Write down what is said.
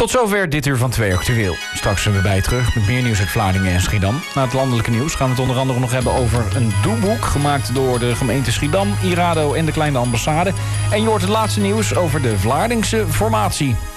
Tot zover dit uur van 2 Actueel. Straks zijn we bij je terug met meer nieuws uit Vlaardingen en Schiedam. Na het landelijke nieuws gaan we het onder andere nog hebben over een doeboek gemaakt door de gemeente Schiedam, Irado en de Kleine Ambassade. En je hoort het laatste nieuws over de Vlaardingse formatie.